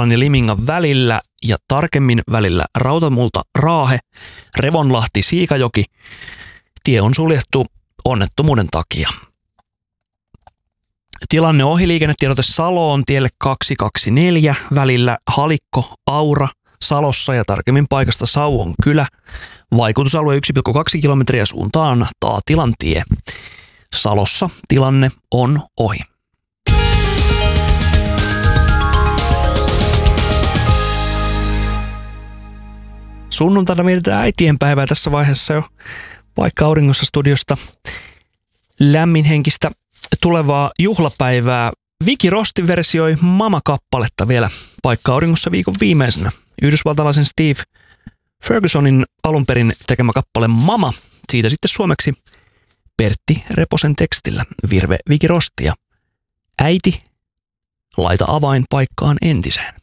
Pirkkalan ja Limingan välillä ja tarkemmin välillä Rautamulta Raahe, Revonlahti Siikajoki. Tie on suljettu onnettomuuden takia. Tilanne ohiliikennetiedote Saloon tielle 224 välillä Halikko Aura Salossa ja tarkemmin paikasta Sauvon kylä. Vaikutusalue 1,2 kilometriä suuntaan Taatilan tie. Salossa tilanne on ohi. Sunnuntaina mietitään äitienpäivää tässä vaiheessa jo, vaikka auringossa studiosta lämminhenkistä tulevaa juhlapäivää. Viki Rosti versioi Mama-kappaletta vielä paikka auringossa viikon viimeisenä. Yhdysvaltalaisen Steve Fergusonin alun perin tekemä kappale Mama, siitä sitten suomeksi Pertti Reposen tekstillä Virve Viki Rostia. Äiti, laita avain paikkaan entiseen.